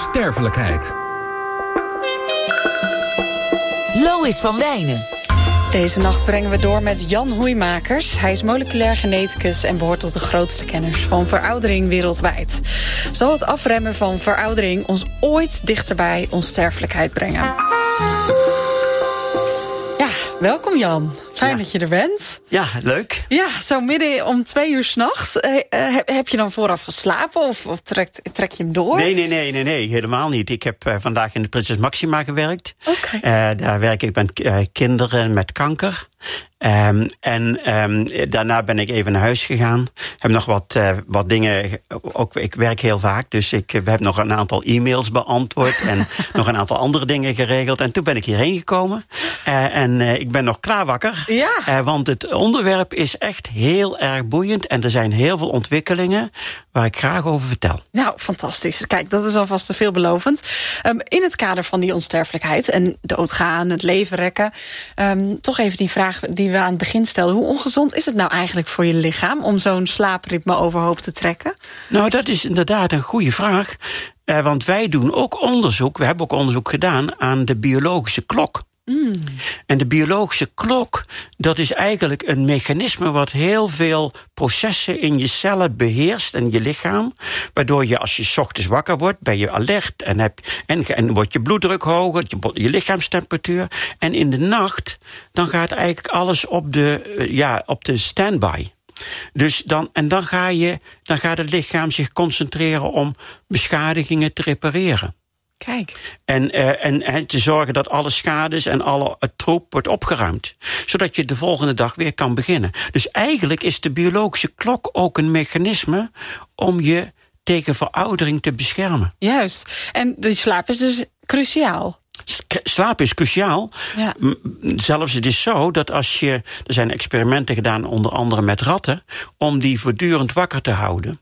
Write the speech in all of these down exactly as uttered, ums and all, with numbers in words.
onsterfelijkheid. Lois van Wijnen. Deze nacht brengen we door met Jan Hoeimakers. Hij is moleculair geneticus en behoort tot de grootste kenners van veroudering wereldwijd. Zal het afremmen van veroudering ons ooit dichter bij onsterfelijkheid brengen? Ja, welkom Jan. Fijn ja. dat je er bent. Ja, leuk. Ja, zo midden om twee uur 's nachts. Uh, uh, heb je dan vooraf geslapen of, of trek, trek je hem door? Nee, nee, nee, nee, nee helemaal niet. Ik heb uh, vandaag in de Prinses Maxima gewerkt. Okay. Uh, daar werk ik met uh, kinderen met kanker. Um, en um, daarna ben ik even naar huis gegaan. Heb nog wat, uh, wat dingen. Ook, ik werk heel vaak, dus ik heb nog een aantal e-mails beantwoord. En nog een aantal andere dingen geregeld. En toen ben ik hierheen gekomen. Uh, en uh, ik ben nog klaar wakker. Ja. Uh, want het onderwerp is echt heel erg boeiend. En er zijn heel veel ontwikkelingen waar ik graag over vertel. Nou, fantastisch. Kijk, dat is alvast te veelbelovend. Um, in het kader van die onsterfelijkheid en doodgaan, het leven rekken. Um, toch even die vraag die we aan het begin stelden. Hoe ongezond is het nou eigenlijk voor je lichaam om zo'n slaapritme overhoop te trekken? Nou, dat is inderdaad een goede vraag. Uh, want wij doen ook onderzoek, we hebben ook onderzoek gedaan aan de biologische klok. Mm. En de biologische klok, dat is eigenlijk een mechanisme wat heel veel processen in je cellen beheerst en je lichaam. Waardoor je als je 's ochtends wakker wordt, ben je alert en, heb, en, en wordt je bloeddruk hoger, je, je lichaamstemperatuur. En in de nacht, dan gaat eigenlijk alles op de, ja, op de standby. Dus dan, en dan, ga je, dan gaat het lichaam zich concentreren om beschadigingen te repareren. Kijk. En, uh, en, en te zorgen dat alle schades en alle het troep wordt opgeruimd. Zodat je de volgende dag weer kan beginnen. Dus eigenlijk is de biologische klok ook een mechanisme om je tegen veroudering te beschermen. Juist. En de slaap is dus cruciaal. Slaap is cruciaal. Ja. Zelfs het is zo dat als je... Er zijn experimenten gedaan, onder andere met ratten, om die voortdurend wakker te houden.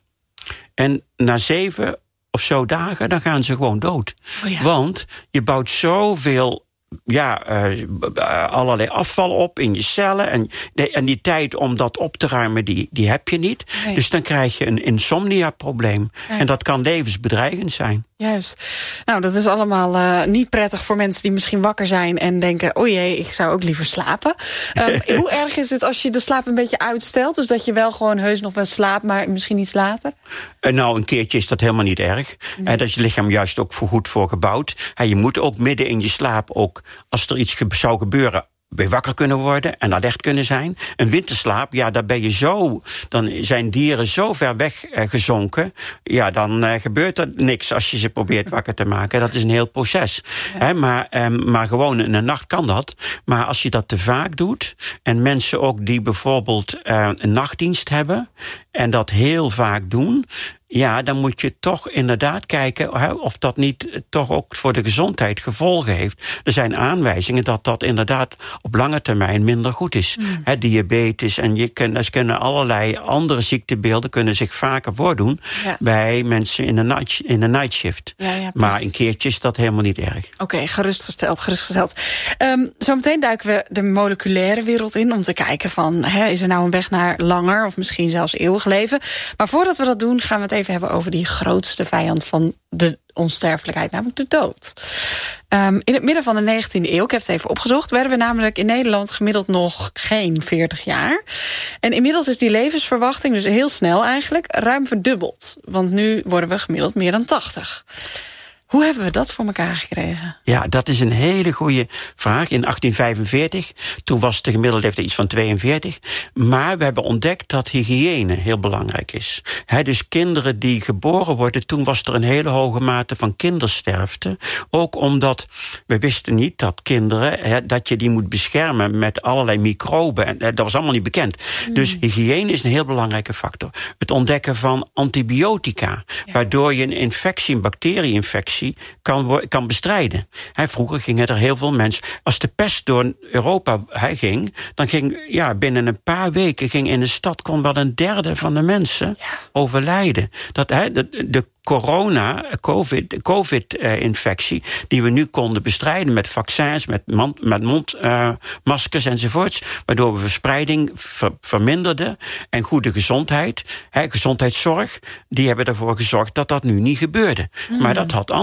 En na zeven of zo dagen, dan gaan ze gewoon dood. Oh ja. Want je bouwt zoveel, ja, uh, allerlei afval op in je cellen. En, de, en die tijd om dat op te ruimen, die, die heb je niet. Nee. Dus dan krijg je een insomnia-probleem. Ja. En dat kan levensbedreigend zijn. Juist. Nou, dat is allemaal uh, niet prettig voor mensen die misschien wakker zijn en denken, oh jee, ik zou ook liever slapen. Um, hoe erg is het als je de slaap een beetje uitstelt? Dus dat je wel gewoon heus nog wel slaapt, maar misschien iets later? Uh, nou, een keertje is dat helemaal niet erg. Nee. Uh, dat is je lichaam juist ook voor goed voor gebouwd. Uh, je moet ook midden in je slaap, ook als er iets ge- zou gebeuren, weer wakker kunnen worden en alert kunnen zijn. Een winterslaap, ja, daar ben je zo, dan zijn dieren zo ver weggezonken. Uh, ja, dan uh, gebeurt er niks als je ze probeert wakker te maken. Dat is een heel proces. Ja. He, maar, um, maar gewoon in de nacht kan dat. Maar als je dat te vaak doet, en mensen ook die bijvoorbeeld uh, een nachtdienst hebben en dat heel vaak doen, ja, dan moet je toch inderdaad kijken hè, of dat niet toch ook voor de gezondheid gevolgen heeft. Er zijn aanwijzingen dat dat inderdaad op lange termijn minder goed is. Mm. He, diabetes en je kun, er kunnen allerlei andere ziektebeelden kunnen zich vaker voordoen, ja, bij mensen in de night, in de night shift. Ja, ja, maar een keertje is dat helemaal niet erg. Oké, okay, gerustgesteld, gerustgesteld. Um, zometeen duiken we de moleculaire wereld in om te kijken van, hè, is er nou een weg naar langer of misschien zelfs eeuwig leven? Maar voordat we dat doen, gaan we het even hebben over die grootste vijand van de onsterfelijkheid, namelijk de dood. Um, in het midden van de negentiende eeuw, ik heb het even opgezocht, werden we namelijk in Nederland gemiddeld nog geen veertig jaar. En inmiddels is die levensverwachting, dus heel snel eigenlijk, ruim verdubbeld. Want nu worden we gemiddeld meer dan tachtig. Hoe hebben we dat voor elkaar gekregen? Ja, dat is een hele goede vraag. In achttien vijfenveertig, toen was de gemiddelde leeftijd iets van tweeënveertig. Maar we hebben ontdekt dat hygiëne heel belangrijk is. He, dus kinderen die geboren worden, toen was er een hele hoge mate van kindersterfte. Ook omdat we wisten niet dat kinderen, he, dat je die moet beschermen met allerlei microben. En, dat was allemaal niet bekend. Mm. Dus hygiëne is een heel belangrijke factor. Het ontdekken van antibiotica, ja, waardoor je een infectie, een bacterieinfectie, Kan, kan bestrijden. He, vroeger gingen er heel veel mensen, als de pest door Europa he, ging, dan ging, ja, binnen een paar weken ging in de stad kon wel een derde van de mensen, ja, overlijden. Dat, he, de, de corona, COVID, COVID-infectie, die we nu konden bestrijden met vaccins, met, man, met mondmaskers uh, enzovoorts, waardoor we verspreiding ver, verminderden en goede gezondheid, he, gezondheidszorg, die hebben ervoor gezorgd dat dat nu niet gebeurde. Mm. Maar dat had